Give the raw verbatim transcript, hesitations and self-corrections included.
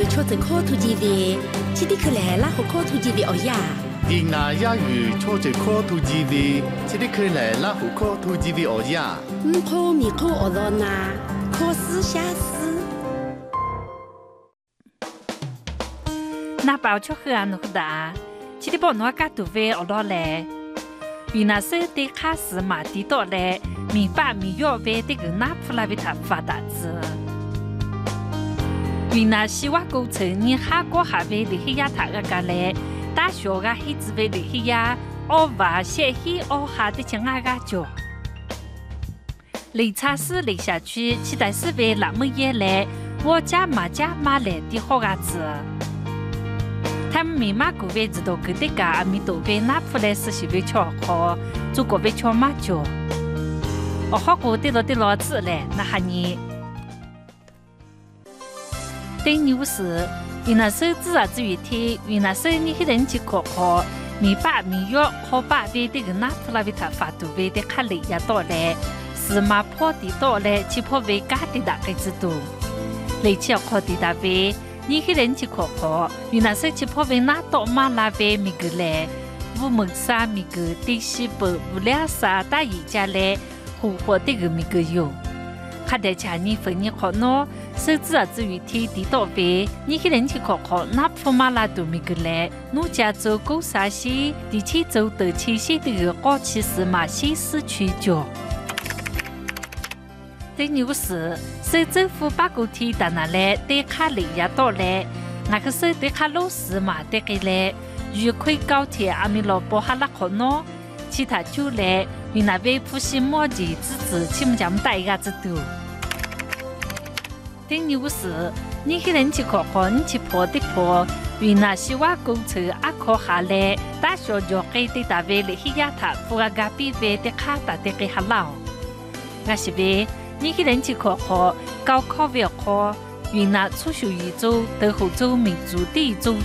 敲着考土机位，这里去来拉好考土机位哦呀。 迪那亚语敲着考土机位，这里去来拉好考土机位哦呀。 唔考咪考学到那，考试下试。 那包出去啊，侬个哒，这里帮侬家土位学到嘞。vì那时的开始嘛，地道嘞，米把米药味的个拿出来为他发达子。vì那希望工程你下过下位的去亚他个个嘞，大学个黑子位的去亚，我话写起我下的像阿个做。离茶室离下去，期待是为那么夜嘞，我家嘛家嘛来的好个子。他们密码个位置都给的个，米都被拿出来是是为巧好，做个为巧嘛做。我好过的了的老子嘞，那哈你。对牛是，为那手指啊至于天，为那手你去人去考考，米把米药好把位的个拿出来为他发度位的卡里也到来，是嘛破的到来，去破为家的大概知道，来去要考的大位。你去人去考考，你那时去破为那到马拉维米个嘞，乌木沙米个第西北乌两沙大一家嘞，湖泊的个米个有。看得起你分你考喏，手指啊至于天地到位，你去人去考考，那破马拉都米个嘞，奴家走狗沙西，第七走得七西的个高起是马西市区角。对牛市，手政府把个天打拿来，对卡里也到来，那个手对卡老师嘛对个来，如开高铁阿米罗波哈拉可喏，其他就来，为那位普西莫吉支持，起码讲大家知道。对牛市，你去人去考考，你去破的破，为那希望工程阿考下来，大学就给的大位里去亚他，不阿嘎比位的卡达的给哈老，我是为。你去人去考考，高考不要考，云南出手一周，德后周民族第一周。